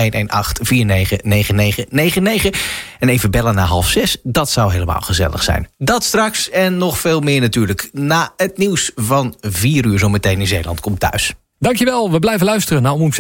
En even bellen naar 5:30, dat zou helemaal gezellig zijn. Dat straks en nog veel meer natuurlijk na het nieuws van 4 uur zometeen in Zeeland komt thuis. Dankjewel, we blijven luisteren naar Omroep